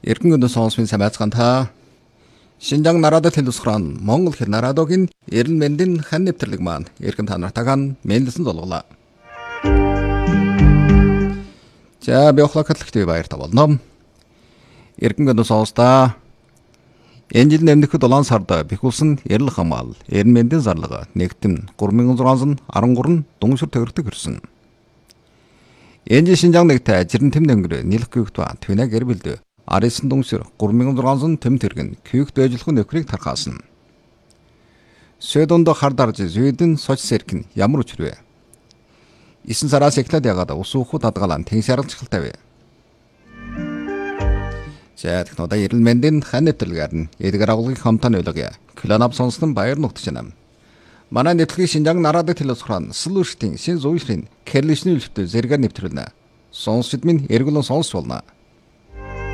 Эргэн өндөө сонсвын самайцгаан та Шинжаан нарадад хэлсгэрэн Монгол хэл нарадогийн эрен мэндийн хан нэвтрлэг маань эргэн та нартагаан мэндэлсэн золголоо. За би охлокатлэгтэй баяр та болно. Эргэн өндөө сонстаа энэ жил нэмдэхэд 7 сард бихүүлсэн эрэл хамгаал эрен мэндийн зарлага нэгтэн 3613 дүншүр төгрөгтэй хүрсэн. Энэ жил Шинжаан нэгтэ жирэн тэм нэнгэр нийлэх гүйгтва твинэ гэр бэлдэ. Арисан дүнсэр 3600 тэм тэргэн күйгт ажиллах нөхрийг тархаасан. Сөдөнд хардарж зүйдэн соч сэркэн ямар учирвэ? 9 сараас эхлээд ягаад усуухуд адгалан тэнс яралцгалтай вэ? За технодаа эрэл мэндийн хан нэвтрэлгээр нь эдгээр агуулгын хамтан ойлгоё. Кланап сонсон баяр нутагч нам. Манай нэвтрэлгийн Шинжаан нарадад хэлсгэрэн сүлүүрштийн шин зүйшрийн кэрлишний үлфтэ зэрэг нэвтрүүлнэ. Сонсчд минь эргэлэн сонсч болно.